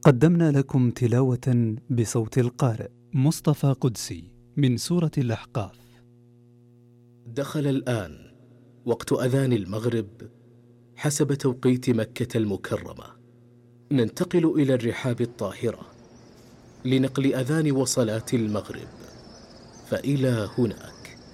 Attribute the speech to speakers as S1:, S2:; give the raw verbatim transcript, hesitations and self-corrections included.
S1: قدمنا لكم تلاوة بصوت القارئ مصطفى قدسي من سورة الأحقاف.
S2: دخل الآن وقت أذان المغرب حسب توقيت مكة المكرمة. ننتقل إلى الرحاب الطاهرة لنقل أذان وصلاة المغرب، فإلى هناك.